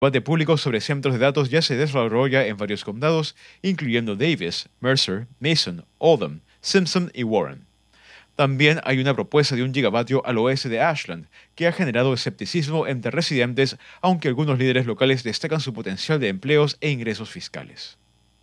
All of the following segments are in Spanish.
debate público sobre centros de datos ya se desarrolla en varios condados, incluyendo Davis, Mercer, Mason, Oldham, Simpson y Warren. También hay una propuesta de 1 gigavatio al oeste de Ashland, que ha generado escepticismo entre residentes, aunque algunos líderes locales destacan su potencial de empleos e ingresos fiscales.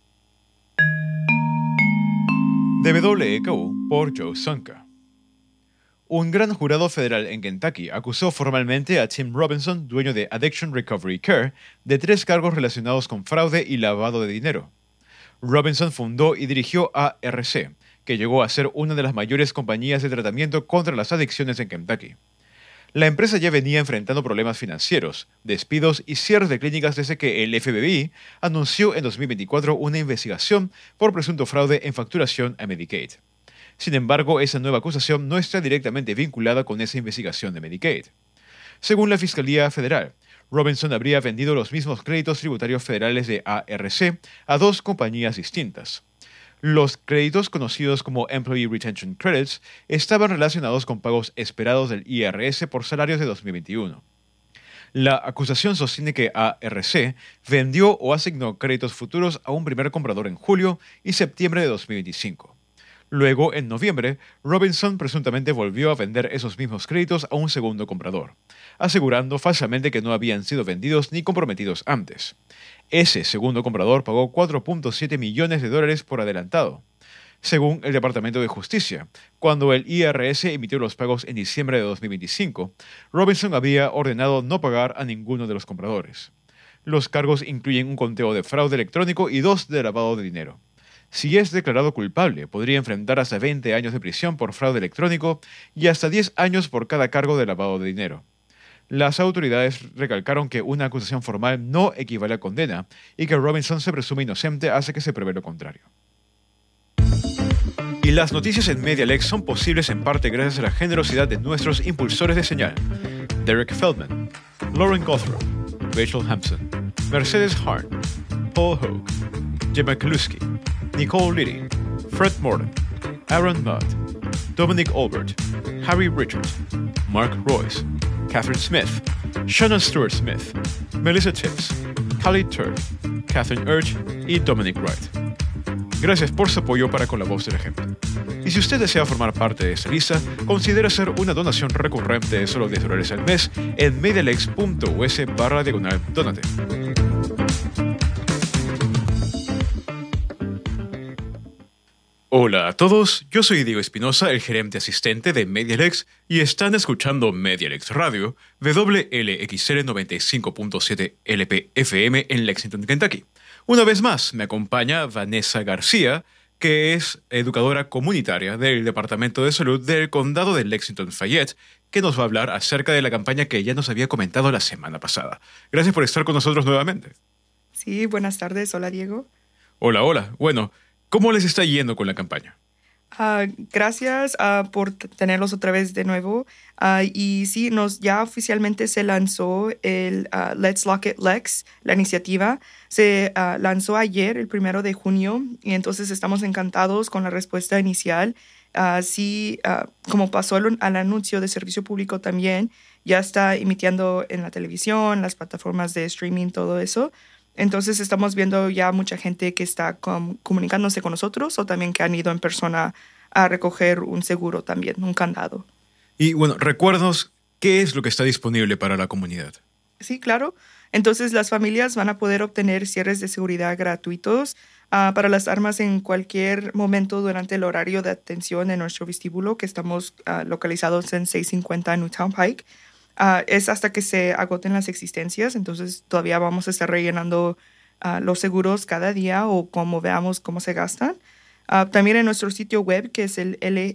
De WKU por Joe Sonka. Un gran jurado federal en Kentucky acusó formalmente a Tim Robinson, dueño de Addiction Recovery Care, de 3 cargos relacionados con fraude y lavado de dinero. Robinson fundó y dirigió ARC, que llegó a ser una de las mayores compañías de tratamiento contra las adicciones en Kentucky. La empresa ya venía enfrentando problemas financieros, despidos y cierres de clínicas desde que el FBI anunció en 2024 una investigación por presunto fraude en facturación a Medicaid. Sin embargo, esa nueva acusación no está directamente vinculada con esa investigación de Medicaid. Según la Fiscalía Federal, Robinson habría vendido los mismos créditos tributarios federales de ARC a 2 compañías distintas. Los créditos conocidos como Employee Retention Credits estaban relacionados con pagos esperados del IRS por salarios de 2021. La acusación sostiene que ARC vendió o asignó créditos futuros a un primer comprador en julio y septiembre de 2025. Luego, en noviembre, Robinson presuntamente volvió a vender esos mismos créditos a un segundo comprador, asegurando falsamente que no habían sido vendidos ni comprometidos antes. Ese segundo comprador pagó $4.7 millones por adelantado. Según el Departamento de Justicia, cuando el IRS emitió los pagos en diciembre de 2025, Robinson había ordenado no pagar a ninguno de los compradores. Los cargos incluyen un conteo de fraude electrónico y 2 de lavado de dinero. Si es declarado culpable, podría enfrentar hasta 20 años de prisión por fraude electrónico y hasta 10 años por cada cargo de lavado de dinero. Las autoridades recalcaron que una acusación formal no equivale a condena y que Robinson se presume inocente hasta que se pruebe lo contrario. Y las noticias en MediaLex son posibles en parte gracias a la generosidad de nuestros impulsores de señal: Derek Feldman, Lauren Gothrow, Rachel Hampson, Mercedes Harn, Paul Hogue, Gemma Kaluski, Nicole Liddy, Fred Morton, Aaron Mudd, Dominic Albert, Harry Richards, Mark Royce, Catherine Smith, Shannon Stewart Smith, Melissa Tibbs, Callie Turd, Catherine Urge y Dominic Wright. Gracias por su apoyo para con la voz del ejemplo. Y si usted desea formar parte de esta lista, considere hacer una donación recurrente de solo $10 al mes en medialex.us/donate. Hola a todos, yo soy Diego Espinosa, el gerente asistente de MediaLex, y están escuchando MediaLex Radio, WLXR 95.7 LP-FM en Lexington, Kentucky. Una vez más, me acompaña Vanessa García, que es educadora comunitaria del Departamento de Salud del Condado de Lexington-Fayette, que nos va a hablar acerca de la campaña que ya nos había comentado la semana pasada. Gracias por estar con nosotros nuevamente. Sí, buenas tardes. Hola, Diego. Hola. Bueno, ¿cómo les está yendo con la campaña? Gracias por tenerlos otra vez de nuevo. Y sí, ya oficialmente se lanzó el Let's Lock It Lex, la iniciativa. Se lanzó ayer, el 1 de junio, y entonces estamos encantados con la respuesta inicial. Como pasó al anuncio de servicio público también, ya está emitiendo en la televisión, las plataformas de streaming, todo eso. Entonces estamos viendo ya mucha gente que está comunicándose con nosotros o también que han ido en persona a recoger un seguro también, un candado. Y bueno, recuérdanos qué es lo que está disponible para la comunidad. Sí, claro. Entonces las familias van a poder obtener cierres de seguridad gratuitos para las armas en cualquier momento durante el horario de atención en nuestro vestíbulo, que estamos localizados en 650 Newtown Pike. Es hasta que se agoten las existencias, entonces todavía vamos a estar rellenando los seguros cada día o como veamos cómo se gastan. También en nuestro sitio web, que es el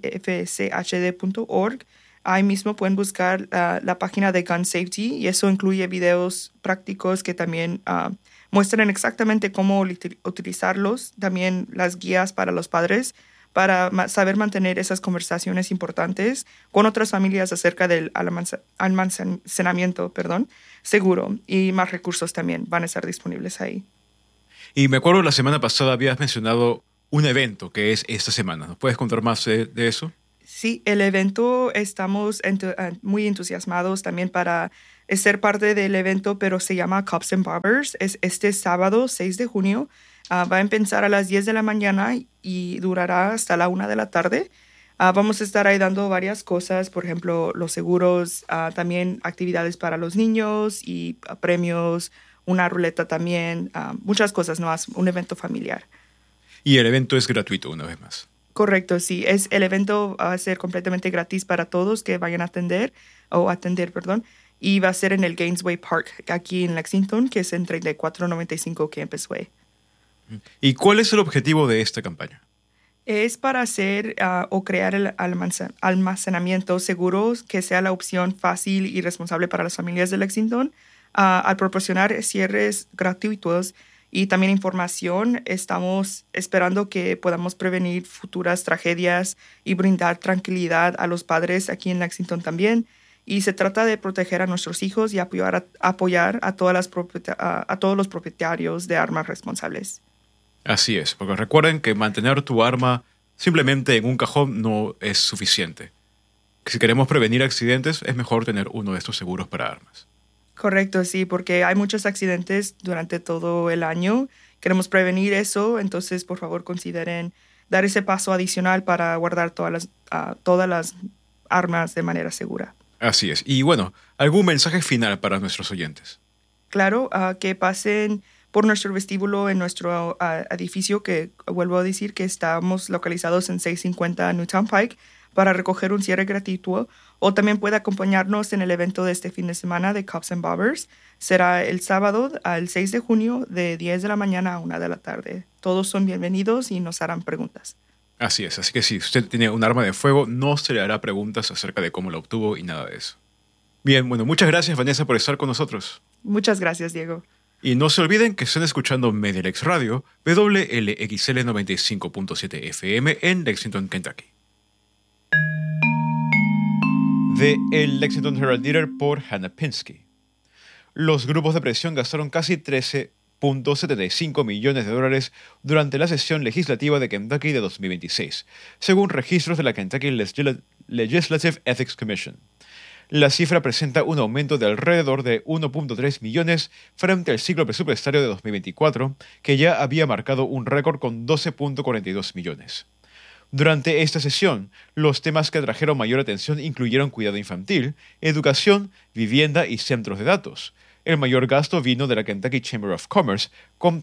lfchd.org, ahí mismo pueden buscar la página de Gun Safety, y eso incluye videos prácticos que también muestran exactamente cómo utilizarlos, también las guías para los padres, para saber mantener esas conversaciones importantes con otras familias acerca del almacenamiento seguro, y más recursos también van a estar disponibles ahí. Y me acuerdo la semana pasada habías mencionado un evento que es esta semana. ¿Nos puedes contar más de eso? Sí, el evento estamos muy entusiasmados también para ser parte del evento, pero se llama Cops and Bobbers. Es este sábado 6 de junio. Va a empezar a las 10 de la mañana y durará hasta la 1 de la tarde. Vamos a estar ahí dando varias cosas, por ejemplo, los seguros, también actividades para los niños y premios, una ruleta también, muchas cosas, ¿no? Es un evento familiar. Y el evento es gratuito, una vez más. Correcto, sí. El evento va a ser completamente gratis para todos que vayan a atender, y va a ser en el Gainesway Park, aquí en Lexington, que es en 3495 Campus Way. ¿Y cuál es el objetivo de esta campaña? Es para hacer o crear el almacenamiento seguro que sea la opción fácil y responsable para las familias de Lexington. Al proporcionar cierres gratuitos y también información, estamos esperando que podamos prevenir futuras tragedias y brindar tranquilidad a los padres aquí en Lexington también. Y se trata de proteger a nuestros hijos y apoyar a todos los propietarios de armas responsables. Así es, porque recuerden que mantener tu arma simplemente en un cajón no es suficiente. Si queremos prevenir accidentes, es mejor tener uno de estos seguros para armas. Correcto, sí, porque hay muchos accidentes durante todo el año. Queremos prevenir eso, entonces por favor consideren dar ese paso adicional para guardar todas las armas de manera segura. Así es. Y bueno, ¿algún mensaje final para nuestros oyentes? Claro, que pasen por nuestro vestíbulo en nuestro edificio, que vuelvo a decir que estamos localizados en 650 Newtown Pike, para recoger un cierre gratuito, o también puede acompañarnos en el evento de este fin de semana de Cops and Bobbers. Será el sábado, el 6 de junio, de 10 de la mañana a 1 de la tarde. Todos son bienvenidos y nos harán preguntas. Así es, así que si usted tiene un arma de fuego, no se le hará preguntas acerca de cómo la obtuvo y nada de eso. Bien, bueno, muchas gracias, Vanessa, por estar con nosotros. Muchas gracias, Diego. Y no se olviden que están escuchando MediaLex Radio, WLXL 95.7 FM en Lexington, Kentucky. De El Lexington Herald Leader por Hannah Pinsky. Los grupos de presión gastaron casi $13.75 millones durante la sesión legislativa de Kentucky de 2026, según registros de la Kentucky Legislative Ethics Commission. La cifra presenta un aumento de alrededor de 1.3 millones frente al ciclo presupuestario de 2024, que ya había marcado un récord con 12.42 millones. Durante esta sesión, los temas que atrajeron mayor atención incluyeron cuidado infantil, educación, vivienda y centros de datos. El mayor gasto vino de la Kentucky Chamber of Commerce, con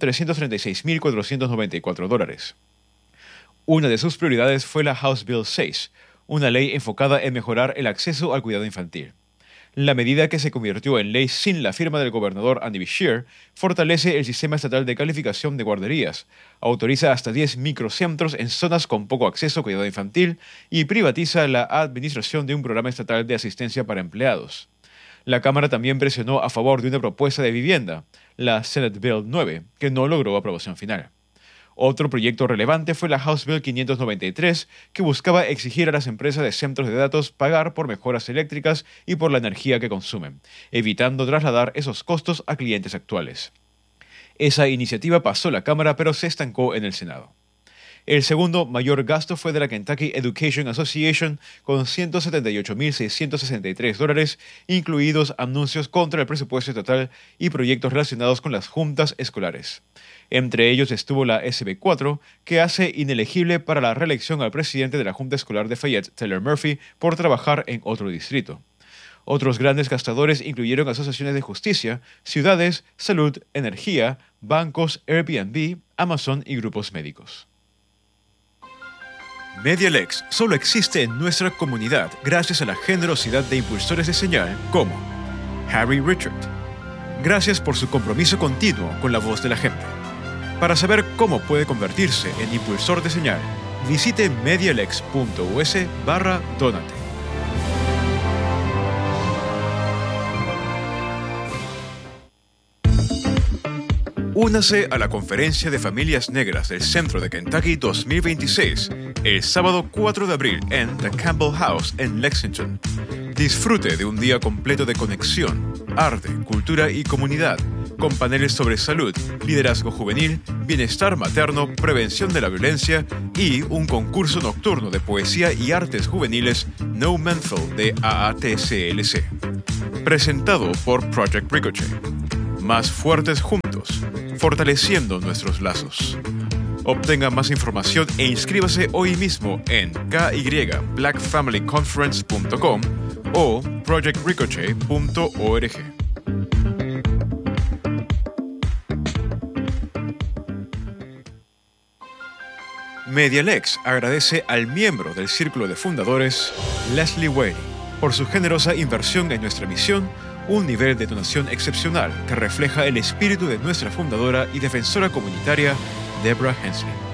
$336.494. Una de sus prioridades fue la House Bill 6, una ley enfocada en mejorar el acceso al cuidado infantil. La medida, que se convirtió en ley sin la firma del gobernador Andy Beshear, fortalece el sistema estatal de calificación de guarderías, autoriza hasta 10 microcentros en zonas con poco acceso a cuidado infantil y privatiza la administración de un programa estatal de asistencia para empleados. La Cámara también presionó a favor de una propuesta de vivienda, la Senate Bill 9, que no logró aprobación final. Otro proyecto relevante fue la House Bill 593, que buscaba exigir a las empresas de centros de datos pagar por mejoras eléctricas y por la energía que consumen, evitando trasladar esos costos a clientes actuales. Esa iniciativa pasó la Cámara, pero se estancó en el Senado. El segundo mayor gasto fue de la Kentucky Education Association, con $178.663, incluidos anuncios contra el presupuesto estatal y proyectos relacionados con las juntas escolares. Entre ellos estuvo la SB 4, que hace inelegible para la reelección al presidente de la Junta Escolar de Fayette, Taylor Murphy, por trabajar en otro distrito. Otros grandes gastadores incluyeron asociaciones de justicia, ciudades, salud, energía, bancos, Airbnb, Amazon y grupos médicos. MediaLex solo existe en nuestra comunidad gracias a la generosidad de impulsores de señal como Harry Richard. Gracias por su compromiso continuo con la voz de la gente. Para saber cómo puede convertirse en impulsor de señal, visite medialex.us/donate. Únase a la Conferencia de Familias Negras del Centro de Kentucky 2026, el sábado 4 de abril en The Campbell House en Lexington. Disfrute de un día completo de conexión, arte, cultura y comunidad, con paneles sobre salud, liderazgo juvenil, bienestar materno, prevención de la violencia y un concurso nocturno de poesía y artes juveniles No Menthol de AATCLC. Presentado por Project Ricochet. Más fuertes juntos, fortaleciendo nuestros lazos. Obtenga más información e inscríbase hoy mismo en kyblackfamilyconference.com o projectricochet.org. MediaLex agradece al miembro del Círculo de Fundadores, Leslie Whaley, por su generosa inversión en nuestra misión, un nivel de donación excepcional que refleja el espíritu de nuestra fundadora y defensora comunitaria, Deborah Hensley.